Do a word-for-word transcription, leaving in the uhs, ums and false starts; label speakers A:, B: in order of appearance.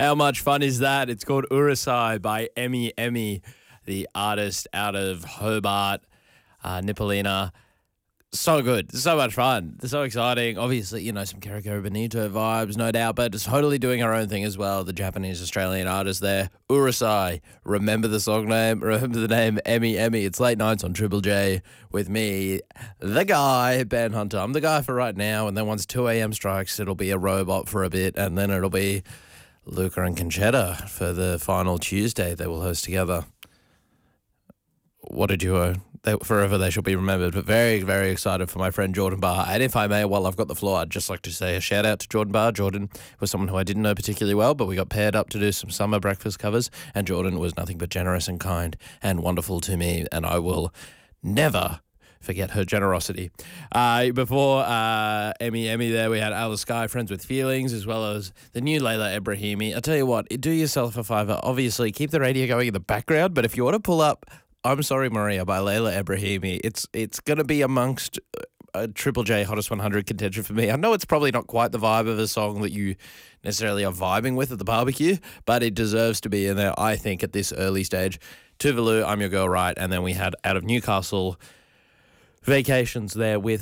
A: How much fun is that? It's called Urusai by Emmy Emmy, the artist out of Hobart, uh, Nippolina. So good. So much fun. So exciting. Obviously, you know, some Keriko Benito vibes, no doubt, but it's totally doing her own thing as well. The Japanese-Australian artist there. Urusai. Remember the song name? Remember the name Emmy Emmy. It's late nights on Triple J with me, the guy, Ben Hunter. I'm the guy for right now, and then once two a.m. strikes, it'll be a robot for a bit, and then it'll be Luca and Conchetta for the final Tuesday they will host together. What a duo. They, forever they shall be remembered. But very, very excited for my friend Jordan Barr. And if I may, while I've got the floor, I'd just like to say a shout out to Jordan Barr. Jordan was someone who I didn't know particularly well, but we got paired up to do some summer breakfast covers. And Jordan was nothing but generous and kind and wonderful to me. And I will never forget her generosity. Uh, before uh, Emmy Emmy there, we had Alice Sky, Friends with Feelings, as well as the new Layla Ebrahimi. I'll tell you what, do yourself a favour. Obviously, keep the radio going in the background, but if you want to pull up I'm Sorry Maria by Layla Ebrahimi, it's it's going to be amongst a Triple J Hottest one hundred contention for me. I know it's probably not quite the vibe of a song that you necessarily are vibing with at the barbecue, but it deserves to be in there, I think, at this early stage. Tuvalu, I'm Your Girl Right, and then we had out of Newcastle, Vacations there with